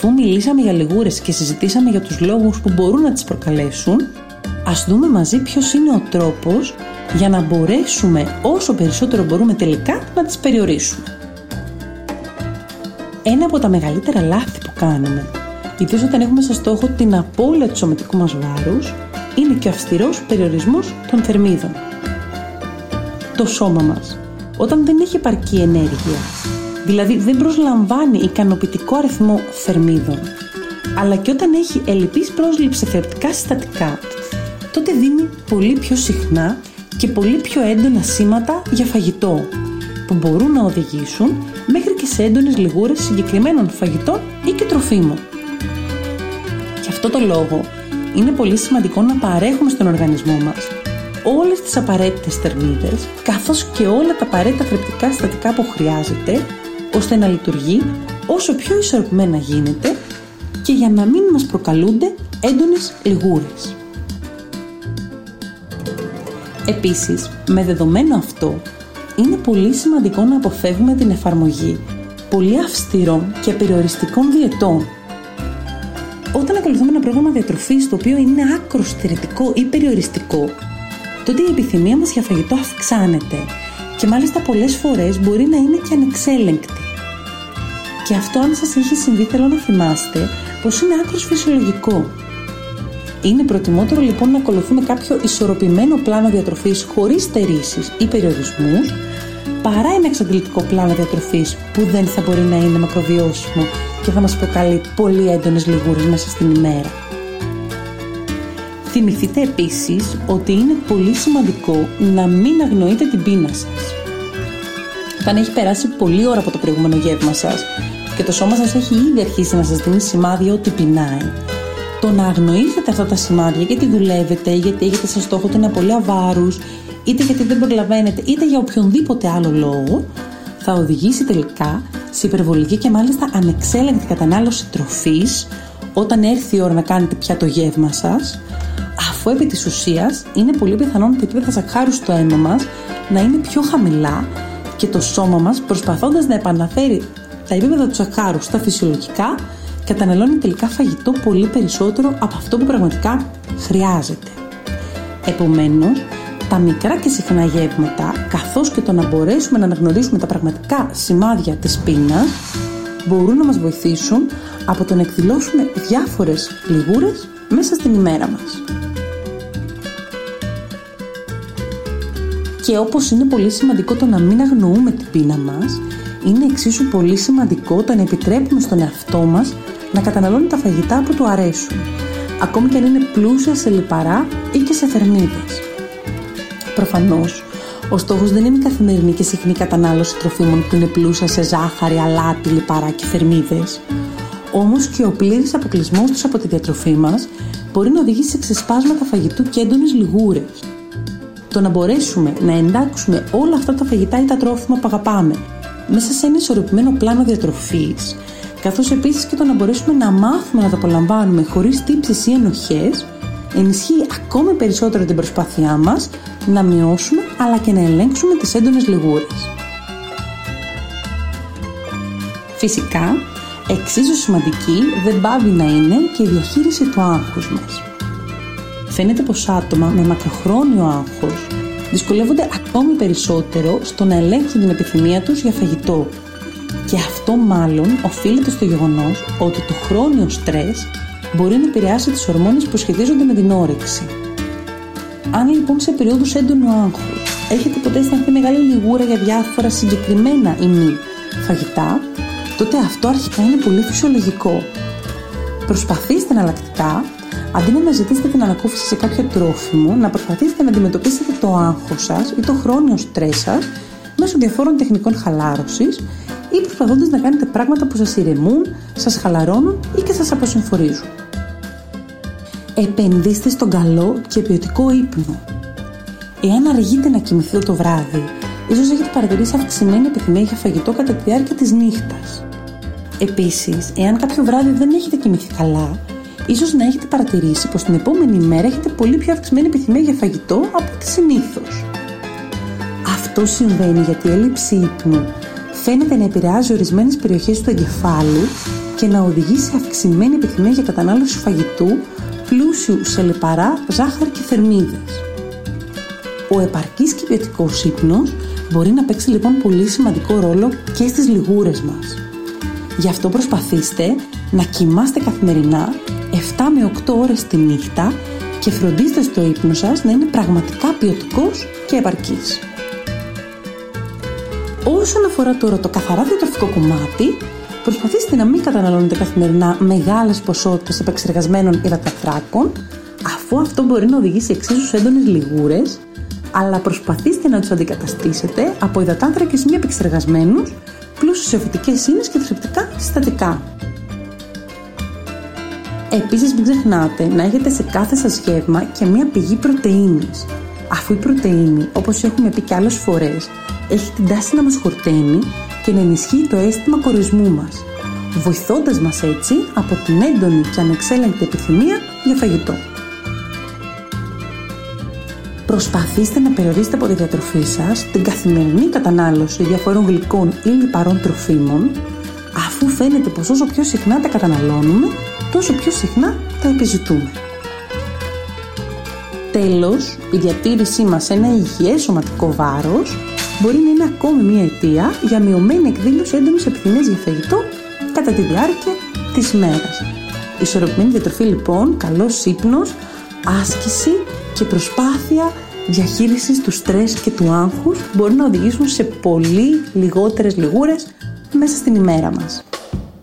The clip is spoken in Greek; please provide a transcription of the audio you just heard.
αφού μιλήσαμε για λιγούρες και συζητήσαμε για τους λόγους που μπορούν να τις προκαλέσουν, ας δούμε μαζί ποιος είναι ο τρόπος για να μπορέσουμε όσο περισσότερο μπορούμε τελικά να τις περιορίσουμε. Ένα από τα μεγαλύτερα λάθη που κάνουμε, ιδίως όταν έχουμε σαν στόχο την απώλεια του σωματικού μας βάρους, είναι και ο αυστηρός περιορισμός των θερμίδων. Το σώμα μας, όταν δεν έχει επαρκή ενέργεια, δηλαδή δεν προσλαμβάνει ικανοποιητικό αριθμό θερμίδων, αλλά και όταν έχει ελλειπής πρόσληψη σε θρεπτικά συστατικά, τότε δίνει πολύ πιο συχνά και πολύ πιο έντονα σήματα για φαγητό, που μπορούν να οδηγήσουν μέχρι και σε έντονες λιγούρες συγκεκριμένων φαγητών ή και τροφίμων. Γι' αυτό το λόγο είναι πολύ σημαντικό να παρέχουμε στον οργανισμό μας όλες τις απαραίτητες θερμίδες, καθώς και όλα τα απαραίτητα θρεπτικά συστατικά που χρειάζεται, ώστε να λειτουργεί όσο πιο ισορροπημένα γίνεται και για να μην μας προκαλούνται έντονες λιγούρες. Επίσης, με δεδομένο αυτό, είναι πολύ σημαντικό να αποφεύγουμε την εφαρμογή πολύ αυστηρών και περιοριστικών διαιτών. Όταν ακολουθούμε ένα πρόγραμμα διατροφής το οποίο είναι άκρως στερετικό ή περιοριστικό, τότε η επιθυμία μας για φαγητό αυξάνεται και μάλιστα πολλές φορές μπορεί να είναι και ανεξέλεγκτη. Και αυτό, αν σας έχει συμβεί, θέλω να θυμάστε πως είναι άκρως φυσιολογικό. Είναι προτιμότερο λοιπόν να ακολουθούμε κάποιο ισορροπημένο πλάνο διατροφής χωρίς στερήσεις ή περιορισμούς, παρά ένα εξαντλητικό πλάνο διατροφής που δεν θα μπορεί να είναι μακροβιώσιμο και θα μας προκαλεί πολύ έντονες λιγούρες μέσα στην ημέρα. Θυμηθείτε επίσης ότι είναι πολύ σημαντικό να μην αγνοείτε την πείνα σας. Όταν έχει περάσει πολλή ώρα από το προηγούμενο γεύμα σας και το σώμα σας έχει ήδη αρχίσει να σας δίνει σημάδια ότι πεινάει, το να αγνοήσετε αυτά τα σημάδια γιατί δουλεύετε, γιατί έχετε σαν στόχο την απώλεια βάρους, είτε γιατί δεν προλαβαίνετε, είτε για οποιονδήποτε άλλο λόγο, θα οδηγήσει τελικά σε υπερβολική και μάλιστα ανεξέλεγκτη κατανάλωση τροφής όταν έρθει η ώρα να κάνετε πια το γεύμα σας, αφού επί της ουσίας είναι πολύ πιθανόν τα επίπεδα ζαχάρου στο αίμα μας να είναι πιο χαμηλά και το σώμα μας, προσπαθώντας να επαναφέρει τα επίπεδα του ζαχάρου στα φυσιολογικά, καταναλώνει τελικά φαγητό πολύ περισσότερο από αυτό που πραγματικά χρειάζεται. Επομένως, τα μικρά και συχνά γεύματα, καθώς και το να μπορέσουμε να αναγνωρίσουμε τα πραγματικά σημάδια της πείνας, μπορούν να μας βοηθήσουν από το να εκδηλώσουμε διάφορες λιγούρες μέσα στην ημέρα μας. Και όπως είναι πολύ σημαντικό το να μην αγνοούμε την πείνα μας, είναι εξίσου πολύ σημαντικό το να επιτρέπουμε στον εαυτό μας να καταναλώνει τα φαγητά που του αρέσουν, ακόμη και αν είναι πλούσια σε λιπαρά ή και σε θερμίδες. Προφανώς, ο στόχος δεν είναι η καθημερινή και συχνή κατανάλωση τροφίμων που είναι πλούσια σε ζάχαρη, αλάτι, λιπαρά και θερμίδες. Όμως και ο πλήρης αποκλεισμός τους από τη διατροφή μας μπορεί να οδηγήσει σε ξεσπάσματα φαγητού και έντονες λιγούρες. Το να μπορέσουμε να εντάξουμε όλα αυτά τα φαγητά ή τα τρόφιμα που αγαπάμε μέσα σε ένα ισορροπημένο πλάνο διατροφής, καθώς επίσης και το να μπορέσουμε να μάθουμε να τα απολαμβάνουμε χωρίς τύψεις ή ενοχές, ενισχύει ακόμη περισσότερο την προσπάθειά μας να μειώσουμε αλλά και να ελέγξουμε τις έντονες λιγούρες. Φυσικά, εξίσου σημαντική δεν πάβει να είναι και η διαχείριση του άγχους μας. Φαίνεται πως άτομα με μακροχρόνιο άγχος δυσκολεύονται ακόμη περισσότερο στο να ελέγξουν την επιθυμία τους για φαγητό. Και αυτό μάλλον οφείλεται στο γεγονός ότι το χρόνιο στρες μπορεί να επηρεάσει τις ορμόνες που σχετίζονται με την όρεξη. Αν λοιπόν σε περίοδους έντονου άγχους έχετε ποτέ αισθανθεί μεγάλη λιγούρα για διάφορα συγκεκριμένα ή μη φαγητά, τότε αυτό αρχικά είναι πολύ φυσιολογικό. Προσπαθήστε εναλλακτικά, αντί να αναζητήσετε την ανακούφιση σε κάποιο τρόφιμο, να προσπαθήσετε να αντιμετωπίσετε το άγχος σας ή το χρόνιο στρες σας μέσω διαφόρων τεχνικών χαλάρωσης ή προσπαθώντας να κάνετε πράγματα που σας ηρεμούν, σας χαλαρώνουν ή και σας αποσυμφορίζουν. Επενδύστε στον καλό και ποιοτικό ύπνο. Εάν αργείτε να κοιμηθείτε το βράδυ, ίσως έχετε παρατηρήσει αυξημένη επιθυμία για φαγητό κατά τη διάρκεια της νύχτας. Επίσης, εάν κάποιο βράδυ δεν έχετε κοιμηθεί καλά, ίσως να έχετε παρατηρήσει πως την επόμενη μέρα έχετε πολύ πιο αυξημένη επιθυμία για φαγητό από ό,τι συνήθως. Αυτό συμβαίνει γιατί η έλλειψη ύπνου φαίνεται να επηρεάζει ορισμένες περιοχές του εγκεφάλου και να οδηγεί σε αυξημένη επιθυμία για κατανάλωση φαγητού πλούσιου σε λιπαρά, ζάχαρη και θερμίδες. Ο επαρκής και ποιοτικός ύπνος μπορεί να παίξει λοιπόν πολύ σημαντικό ρόλο και στις λιγούρες μας. Γι' αυτό προσπαθήστε να κοιμάστε καθημερινά 7 με 8 ώρες τη νύχτα και φροντίστε στο ύπνο σας να είναι πραγματικά ποιοτικός και επαρκής. Όσον αφορά τώρα το καθαρά διατροφικό κομμάτι, προσπαθήστε να μην καταναλώνετε καθημερινά μεγάλες ποσότητες επεξεργασμένων υδατανθράκων, αφού αυτό μπορεί να οδηγήσει εξίσου έντονες λιγούρες, αλλά προσπαθήστε να τους αντικαταστήσετε από υδατάνθρακες μη επεξεργασμένους, πλούσιους σε φυτικές ίνες και θρεπτικά συστατικά. Επίσης, μην ξεχνάτε να έχετε σε κάθε σας γεύμα και μια πηγή πρωτεΐνης, αφού η πρωτεΐνη, όπως έχουμε πει και άλλες φορές, έχει την τάση να μας χορταίνει και να ενισχύει το αίσθημα κορισμού μας, βοηθώντας μας έτσι από την έντονη και ανεξέλεγκτη επιθυμία για φαγητό. Προσπαθήστε να περιορίσετε από τη διατροφή σας την καθημερινή κατανάλωση διαφορών γλυκών ή λιπαρών τροφίμων, αφού φαίνεται πως όσο πιο συχνά τα καταναλώνουμε, τόσο πιο συχνά τα επιζητούμε. Τέλος, η διατήρησή μας σε ένα υγιές σωματικό βάρος μπορεί να είναι ακόμη μια αιτία για μειωμένη εκδήλωση έντονης επιθυμίας για φαγητό κατά τη διάρκεια της ημέρας. Ισορροπημένη διατροφή λοιπόν, καλός ύπνος, άσκηση και προσπάθεια διαχείρισης του στρες και του άγχους μπορεί να οδηγήσουν σε πολύ λιγότερες λιγούρες μέσα στην ημέρα μας.